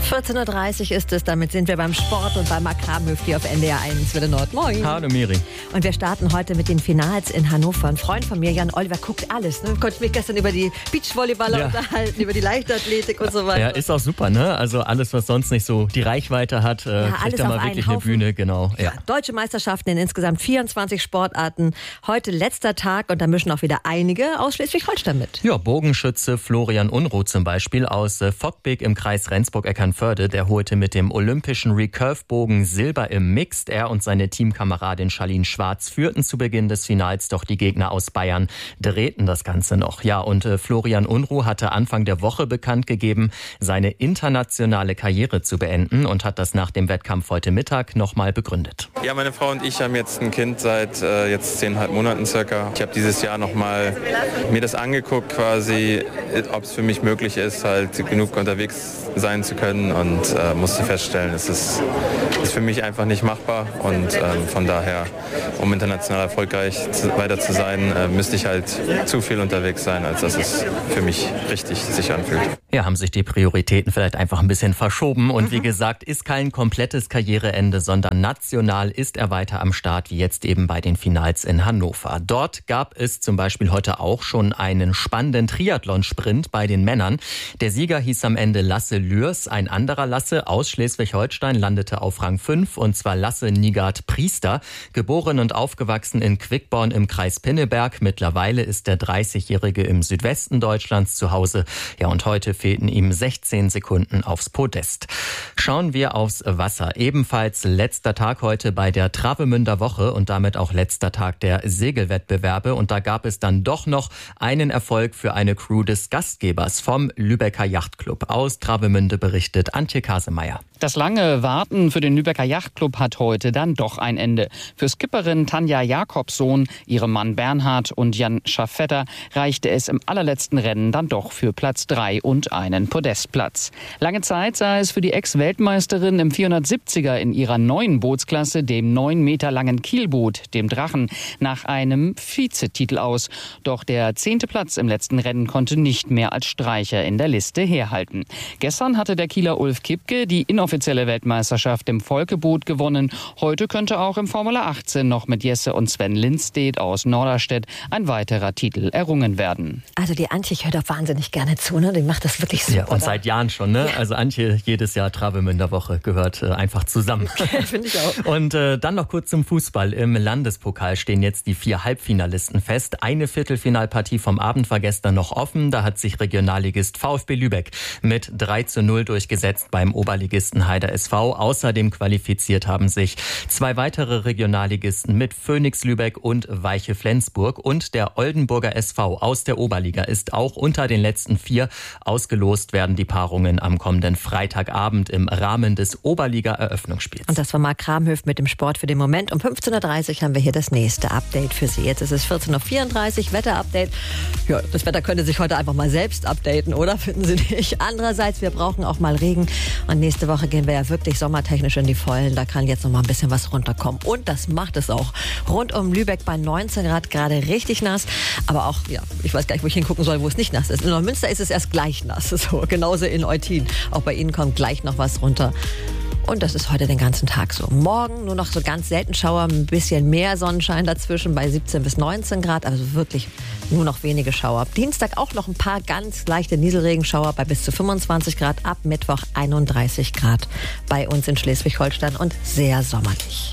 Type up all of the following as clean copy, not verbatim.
14.30 Uhr ist es, damit sind wir beim Sport und bei Marc Kramhöft hier auf NDR 1 Welle Nord. Moin. Hallo Miri. Und wir starten heute mit den Finals in Hannover. Ein Freund von mir, Jan Oliver, guckt alles. Ne? Konnte ich mich gestern über die Beachvolleyballer unterhalten, über die Leichtathletik und so weiter. Ja, ist auch super, ne? Also alles, was sonst nicht so die Reichweite hat, kriegt da mal wirklich eine Bühne, genau. Ja. Deutsche Meisterschaften in insgesamt 24 Sportarten. Heute letzter Tag und da mischen auch wieder einige aus Schleswig-Holstein mit. Ja, Bogenschütze Florian Unruh zum Beispiel aus Voggtbeek im Kreis Rendsburg-Eckernförde. Der holte mit dem olympischen Recurve-Bogen Silber im Mixed. Er und seine Teamkameradin Charlene Schwarz führten zu Beginn des Finals, doch die Gegner aus Bayern drehten das Ganze noch. Ja, und Florian Unruh hatte Anfang der Woche bekannt gegeben, seine internationale Karriere zu beenden und hat das nach dem Wettkampf heute Mittag nochmal begründet. Ja, meine Frau und ich haben jetzt ein Kind seit jetzt 10,5 Monaten circa. Ich habe dieses Jahr nochmal mir das angeguckt, quasi, ob es für mich möglich ist, halt genug unterwegs sein zu können und musste feststellen, es ist für mich einfach nicht machbar und von daher, um international erfolgreich weiter zu sein, müsste ich halt zu viel unterwegs sein, als dass es für mich richtig sich anfühlt. Ja, haben sich die Prioritäten vielleicht einfach ein bisschen verschoben und wie gesagt, ist kein komplettes Karriereende, sondern national ist er weiter am Start, wie jetzt eben bei den Finals in Hannover. Dort gab es zum Beispiel heute auch schon einen spannenden Triathlon-Sprint bei den Männern. Der Sieger hieß am Ende Lasse Lührs, ein anderer Lasse aus Schleswig-Holstein landete auf Rang 5 und zwar Lasse Nigard Priester, geboren und aufgewachsen in Quickborn im Kreis Pinneberg. Mittlerweile ist der 30-Jährige im Südwesten Deutschlands zu Hause. Ja, und heute fehlten ihm 16 Sekunden aufs Podest. Schauen wir aufs Wasser. Ebenfalls letzter Tag heute bei der Travemünder Woche und damit auch letzter Tag der Segelwettbewerbe. Und da gab es dann doch noch einen Erfolg für eine Crew des Gastgebers vom Lübecker Yachtclub. Aus Travemünde berichtet Antje Kasemeyer. Das lange Warten für den Lübecker Yachtclub hat heute dann doch ein Ende. Für Skipperin Tanja Jakobsohn, ihrem Mann Bernhard und Jan Schaffetter reichte es im allerletzten Rennen dann doch für Platz 3 und einen Podestplatz. Lange Zeit sah es für die Ex-Weltmeisterin im 470er in ihrer neuen Bootsklasse, dem 9 Meter langen Kielboot, dem Drachen, nach einem Vizetitel aus. Doch der 10. Platz im letzten Rennen konnte nicht mehr als Streicher in der Liste herhalten. Gestern hatte der Kieler Ulf Kipke die inoffizielle Weltmeisterschaft im Volkeboot gewonnen. Heute könnte auch im Formula 18 noch mit Jesse und Sven Lindstedt aus Norderstedt ein weiterer Titel errungen werden. Also die Antje, ich höre doch wahnsinnig gerne zu, ne? Die macht das wirklich super. Ja, und seit Jahren schon, ne? Ja. Also Antje, jedes Jahr Travemünder Woche gehört einfach zusammen. Finde ich auch. Und dann noch kurz zum Fußball. Im Landespokal stehen jetzt die 4 Halbfinalisten fest. Eine Viertelfinalpartie vom Abend war gestern noch offen. Da hat sich Regionalligist VfB Lübeck mit 3:0 durchgesetzt beim Oberligisten Heider SV. Außerdem qualifiziert haben sich 2 weitere Regionalligisten mit Phoenix Lübeck und Weiche Flensburg. Und der Oldenburger SV aus der Oberliga ist auch unter den letzten 4. Ausgelost werden die Paarungen am kommenden Freitagabend im Rahmen des Oberliga-Eröffnungsspiels. Und das war Marc Kramhöft mit dem Sport für den Moment. Um 15.30 Uhr haben wir hier das nächste Update für Sie. Jetzt ist es 14.34 Uhr, Wetter-Update. Ja, das Wetter könnte sich heute einfach mal selbst updaten, oder? Finden Sie nicht? Andererseits, wir brauchen auch mal Regen. Und nächste Woche gehen wir ja wirklich sommertechnisch in die Vollen. Da kann jetzt noch mal ein bisschen was runterkommen. Und das macht es auch. Rund um Lübeck bei 19 Grad, gerade richtig nass. Aber auch, ja, ich weiß gar nicht, wo ich hingucken soll, wo es nicht nass ist. In Neumünster ist es erst gleich nass. So, genauso in Eutin. Auch bei Ihnen kommt gleich noch was runter. Und das ist heute den ganzen Tag so. Morgen nur noch so ganz selten Schauer, ein bisschen mehr Sonnenschein dazwischen bei 17 bis 19 Grad. Also wirklich nur noch wenige Schauer. Dienstag auch noch ein paar ganz leichte Nieselregenschauer bei bis zu 25 Grad. Ab Mittwoch 31 Grad bei uns in Schleswig-Holstein und sehr sommerlich.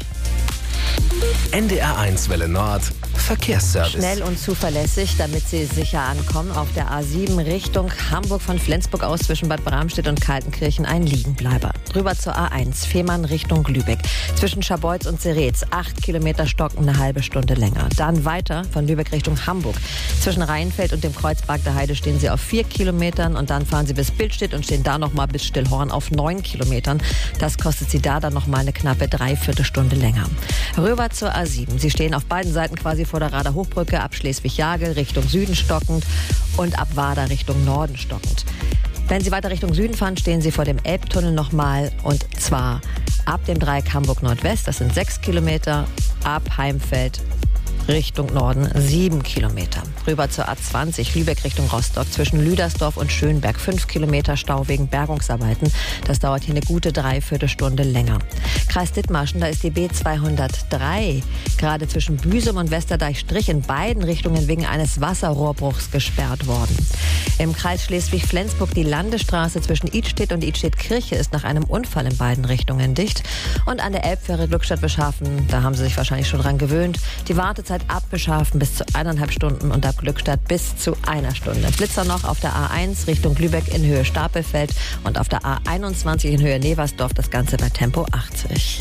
NDR 1 Welle Nord Verkehrsservice. Schnell und zuverlässig, damit Sie sicher ankommen. Auf der A7 Richtung Hamburg von Flensburg aus zwischen Bad Bramstedt und Kaltenkirchen ein Liegenbleiber. Drüber zur A1 Fehmarn Richtung Lübeck. Zwischen Scharbeutz und Zeretz 8 Kilometer stocken, eine halbe Stunde länger. Dann weiter von Lübeck Richtung Hamburg. Zwischen Rheinfeld und dem Kreuzberg der Heide stehen Sie auf 4 Kilometern und dann fahren Sie bis Billstedt und stehen da nochmal bis Stillhorn auf 9 Kilometern. Das kostet Sie da dann nochmal eine knappe 3/4 Stunde länger. Rüber zur A7. Sie stehen auf beiden Seiten quasi vor der Rader Hochbrücke, ab Schleswig-Jagel Richtung Süden stockend und ab Warder Richtung Norden stockend. Wenn Sie weiter Richtung Süden fahren, stehen Sie vor dem Elbtunnel nochmal und zwar ab dem Dreieck Hamburg Nordwest, das sind 6 Kilometer, ab Heimfeld Richtung Norden 7 Kilometer. Rüber zur A20 Lübeck Richtung Rostock zwischen Lüdersdorf und Schönberg 5 Kilometer Stau wegen Bergungsarbeiten. Das dauert hier eine gute Dreiviertelstunde länger. Kreis Dithmarschen, da ist die B203 gerade zwischen Büsum und Westerdeich-Strich in beiden Richtungen wegen eines Wasserrohrbruchs gesperrt worden. Im Kreis Schleswig-Flensburg die Landesstraße zwischen Idstedt und Idstedt-Kirche ist nach einem Unfall in beiden Richtungen dicht. Und an der Elbfähre Glückstadt-Beschafen, da haben Sie sich wahrscheinlich schon dran gewöhnt, die Wartezeit ab Beschafen bis zu 1,5 Stunden und ab Glückstadt bis zu 1 Stunde. Blitzer noch auf der A1 Richtung Lübeck in Höhe Stapelfeld und auf der A21 in Höhe Neversdorf, das Ganze bei Tempo 80.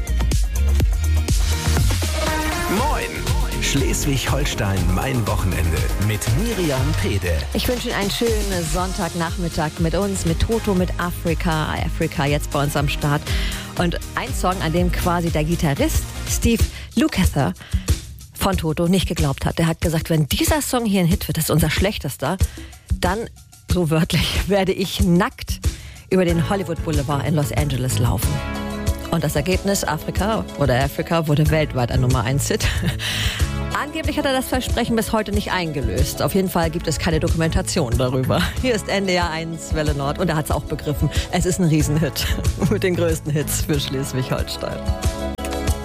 Moin! Schleswig-Holstein, mein Wochenende mit Miriam Pede. Ich wünsche Ihnen einen schönen Sonntagnachmittag mit uns, mit Toto, mit Afrika jetzt bei uns am Start. Und ein Song, an dem quasi der Gitarrist Steve Lukather von Toto nicht geglaubt hat. Der hat gesagt, wenn dieser Song hier ein Hit wird, das ist unser schlechtester, dann, so wörtlich, werde ich nackt über den Hollywood Boulevard in Los Angeles laufen. Und das Ergebnis, Afrika wurde weltweit ein Nummer 1 Hit. Angeblich hat er das Versprechen bis heute nicht eingelöst. Auf jeden Fall gibt es keine Dokumentation darüber. Hier ist NDR 1 Welle Nord und er hat es auch begriffen. Es ist ein Riesenhit mit den größten Hits für Schleswig-Holstein.